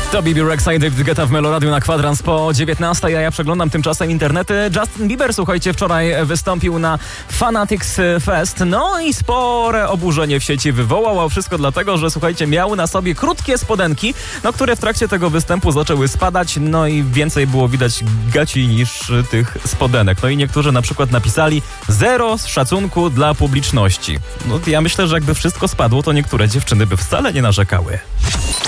To Bibi Rexha i David Guetta w Meloradiu na kwadrans po 19, a ja przeglądam tymczasem internety. Justin Bieber, słuchajcie, wczoraj wystąpił na Fanatics Fest, no i spore oburzenie w sieci wywołał, a wszystko dlatego, że słuchajcie, miał na sobie krótkie spodenki, no które w trakcie tego występu zaczęły spadać, no i więcej było widać gaci niż tych spodenek. No i niektórzy na przykład napisali: zero z szacunku dla publiczności. No ja myślę, że jakby wszystko spadło, to niektóre dziewczyny by wcale nie narzekały.